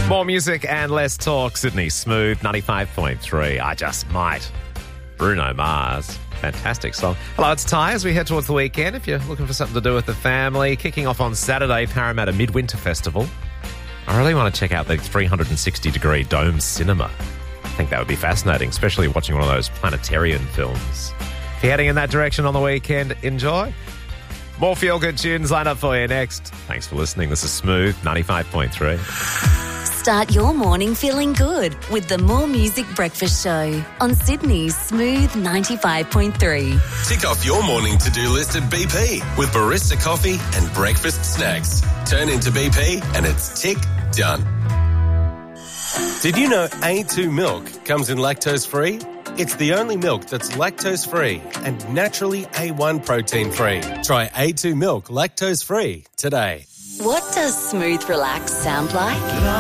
More music and less talk. Sydney Smooth 95.3. I Just Might. Bruno Mars. Fantastic song. Hello, it's Ty as we head towards the weekend. If you're looking for something to do with the family, kicking off on Saturday, Parramatta Midwinter Festival. I really want to check out the 360-degree dome cinema. I think that would be fascinating, especially watching one of those planetarian films. If you're heading in that direction on the weekend, enjoy. More feel-good tunes lined up for you next. Thanks for listening. This is Smooth 95.3. Start your morning feeling good with the More Music Breakfast Show on Sydney's Smooth 95.3. Tick off your morning to-do list at BP with barista coffee and breakfast snacks. Turn into BP and it's tick done. Did you know A2 milk comes in lactose-free? It's the only milk that's lactose-free and naturally A1 protein-free. Try A2 milk lactose-free today. What does Smooth Relax sound like?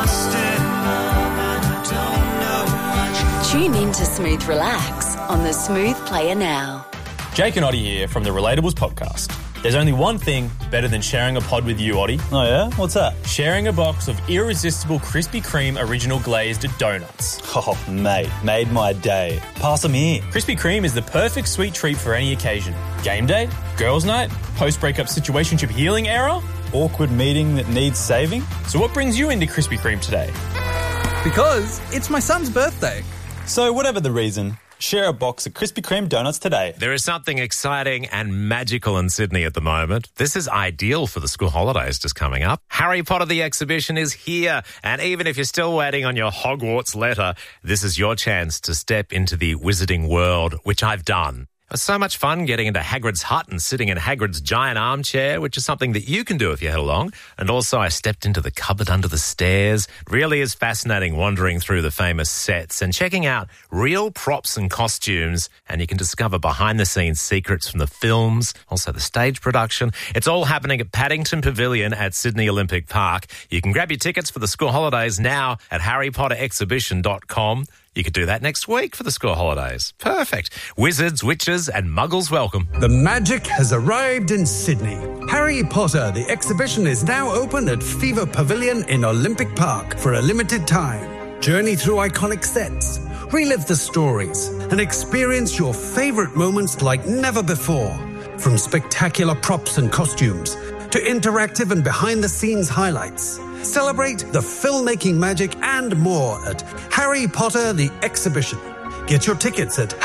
Tune in to Smooth Relax on the Smooth Player now. Jake and Oddie here from the Relatables podcast. There's only one thing better than sharing a pod with you, Oddie. Oh yeah? What's that? Sharing a box of irresistible Krispy Kreme original glazed donuts. Oh, mate, made my day. Pass them here. Krispy Kreme is the perfect sweet treat for any occasion. Game day, girls' night, post-breakup situationship healing era. Awkward meeting that needs saving. So what brings you into Krispy Kreme today? Because it's my son's birthday. So whatever the reason, share a box of Krispy Kreme donuts today. There is something exciting and magical in Sydney at the moment. This is ideal for the school holidays just coming up. Harry Potter the exhibition is here. And even if you're still waiting on your Hogwarts letter, this is your chance to step into the wizarding world, which I've done. It was so much fun getting into Hagrid's hut and sitting in Hagrid's giant armchair, which is something that you can do if you head along. And also I stepped into the cupboard under the stairs. Really is fascinating wandering through the famous sets and checking out real props and costumes. And you can discover behind-the-scenes secrets from the films, also the stage production. It's all happening at Paddington Pavilion at Sydney Olympic Park. You can grab your tickets for the school holidays now at harrypotterexhibition.com. You could do that next week for the school holidays. Perfect. Wizards, witches and muggles welcome. The magic has arrived in Sydney. Harry Potter, the exhibition is now open at Fever Pavilion in Olympic Park for a limited time. Journey through iconic sets, relive the stories, and experience your favourite moments like never before. From spectacular props and costumes to interactive and behind-the-scenes highlights. Celebrate the filmmaking magic and more at Harry Potter the Exhibition. Get your tickets at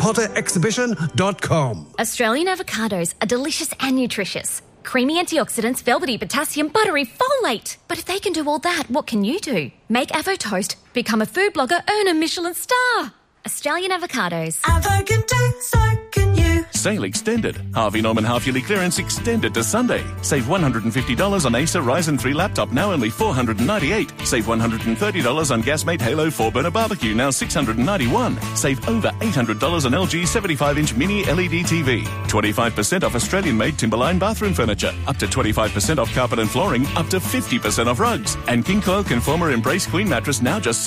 harrypotterexhibition.com. Australian avocados are delicious and nutritious. Creamy antioxidants, velvety potassium, buttery folate. But if they can do all that, what can you do? Make Avo Toast, become a food blogger, earn a Michelin star. Australian avocados. Avo can do, so can you. Sale extended. Harvey Norman half-yearly clearance extended to Sunday. Save $150 on Acer Ryzen 3 laptop, now only $498. Save $130 on Gasmate Halo 4-burner barbecue, now $691. Save over $800 on LG 75-inch mini LED TV. 25% off Australian-made Timberline bathroom furniture. Up to 25% off carpet and flooring. Up to 50% off rugs. And King Coil Conformer Embrace Queen mattress, now just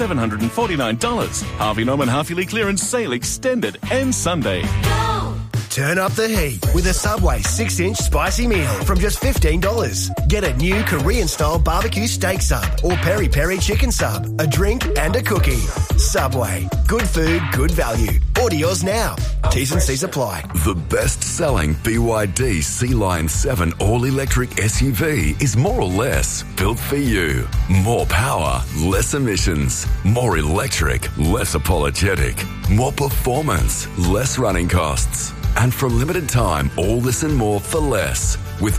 $749. Harvey Norman half-yearly clearance sale extended and Sunday. Go! Turn up the heat with a Subway 6-inch spicy meal from just $15. Get a new Korean-style barbecue steak sub or peri-peri chicken sub, a drink and a cookie. Subway. Good food, good value. Order yours now. T's and C's apply. The best-selling BYD Sea Lion 7 all-electric SUV is more or less built for you. More power, less emissions. More electric, less apologetic. More performance, less running costs. And for a limited time, all this and more for less. With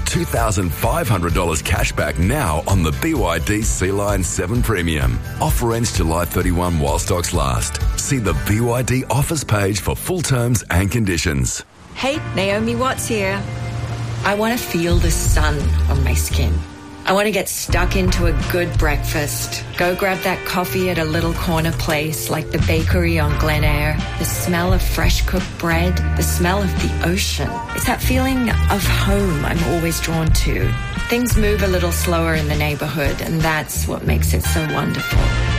$2,500 cash back now on the BYD Sea Lion 7 Premium. Offer ends July 31 while stocks last. See the BYD offers page for full terms and conditions. Hey, Naomi Watts here. I want to feel the sun on my skin. I want to get stuck into a good breakfast. Go grab that coffee at a little corner place like the bakery on Glen Eyre. The smell of fresh cooked bread. The smell of the ocean. It's that feeling of home I'm always drawn to. Things move a little slower in the neighbourhood, and that's what makes it so wonderful.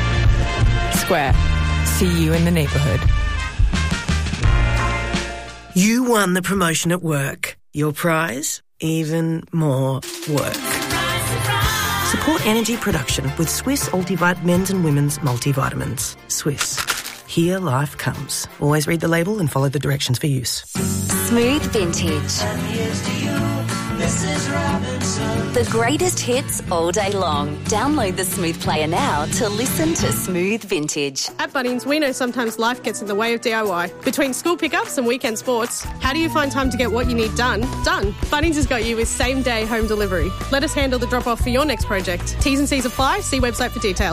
Square. See you in the neighbourhood. You won the promotion at work. Your prize? Even more work. Support energy production with Swiss Ultivite men's and women's multivitamins. Swiss. Here life comes. Always read the label and follow the directions for use. Smooth Vintage. The greatest hits all day long. Download the Smooth Player now to listen to Smooth Vintage. At Bunnings, we know sometimes life gets in the way of DIY. Between school pickups and weekend sports, how do you find time to get what you need done? Bunnings has got you with same-day home delivery. Let us handle the drop-off for your next project. T's and C's apply. See website for details.